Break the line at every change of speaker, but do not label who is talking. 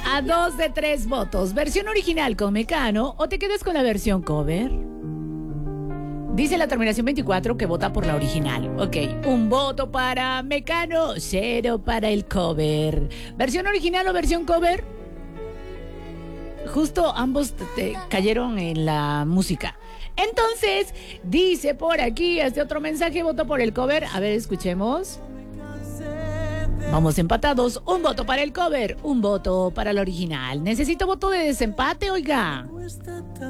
A 2 de 3 votos. ¿Versión original con Mecano o te quedas con la versión cover? Dice la terminación 24 que vota por la original. Ok, un voto para Mecano, 0 para el cover. ¿Versión original o versión cover? Justo ambos te cayeron en la música. Entonces, dice por aquí este otro mensaje, voto por el cover. A ver, escuchemos. Vamos empatados. Un voto para el cover, un voto para el original. Necesito voto de desempate, oiga.